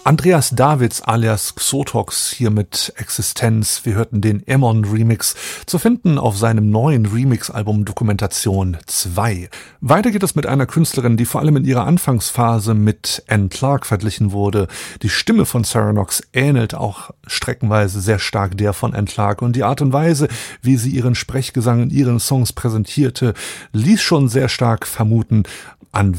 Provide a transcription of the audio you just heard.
Andreas Davids alias Xotox hier mit Existenz. Wir hörten den Emon Remix, zu finden auf seinem neuen Remix-Album Dokumentation 2. Weiter geht es mit einer Künstlerin, die vor allem in ihrer Anfangsphase mit Anne Clark verglichen wurde. Die Stimme von Sarah Knox ähnelt auch streckenweise sehr stark der von Anne Clark und die Art und Weise, wie sie ihren Sprechgesang in ihren Songs präsentierte, ließ schon sehr stark vermuten, an